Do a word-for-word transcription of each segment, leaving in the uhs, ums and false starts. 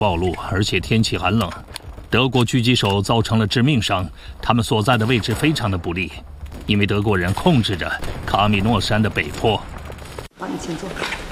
暴露，而且天气寒冷，德国狙击手造成了致命伤。他们所在的位置非常的不利，因为德国人控制着卡米诺山的北坡。 好，你请坐。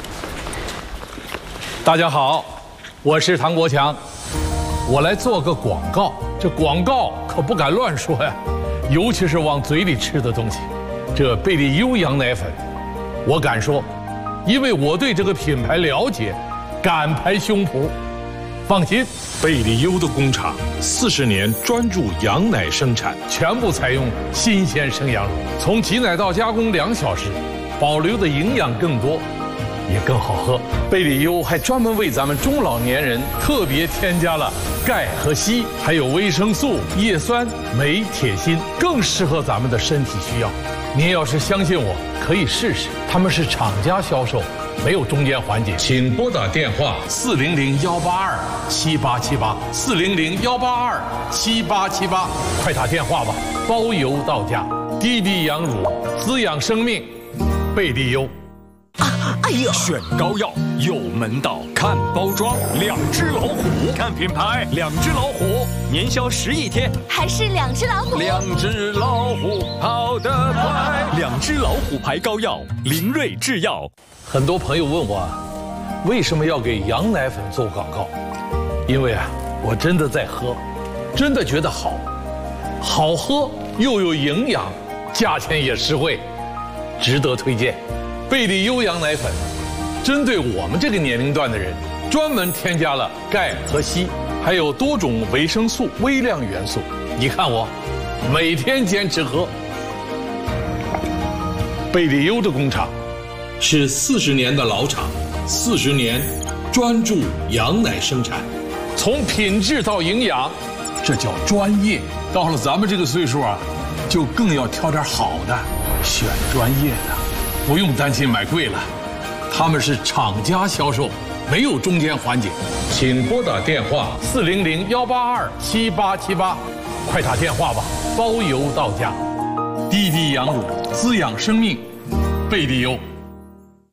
大家好，我是唐国强，我来做个广告。这广告可不敢乱说呀，尤其是往嘴里吃的东西。这贝利优羊奶粉，我敢说，因为我对这个品牌了解，敢拍胸脯。 放心， 贝利优的工厂四十年专注羊奶生产， 全部采用新鲜生羊乳，从挤奶到加工两小时，保留的营养更多，也更好喝。贝利优还专门为咱们中老年人特别添加了钙和硒，还有维生素、叶酸、镁、铁、锌，更适合咱们的身体需要。您要是相信我，可以试试，他们是厂家销售。 没有中间环节， 请拨打电话四零零幺八二七八七八四零零幺八二七八七八，快打电话吧，包邮到家。滴滴羊乳滋养生命，贝利优。 啊，哎呦！ 选膏药有门道，看包装，两只老虎；看品牌，两只老虎，年销十亿天， 还是两只老虎。 两只老虎跑得快，两只老虎牌膏药，林瑞制药。 很多朋友问我，为什么要给羊奶粉做广告？因为啊，我真的在喝，真的觉得好，好喝又有营养，价钱也实惠，值得推荐。贝利优羊奶粉，针对我们这个年龄段的人，专门添加了钙和硒，还有多种维生素、微量元素。你看我，每天坚持喝。贝利优的工厂。 是四十年的老厂，四十年专注羊奶生产， 从品质到营养，这叫专业。到了咱们这个岁数啊，就更要挑点好的，选专业的，不用担心买贵了。他们是厂家销售，没有中间环节。 请拨打电话四零零幺八二七八七八，快打电话吧，包邮到家。滴滴羊乳滋养生命，贝利优。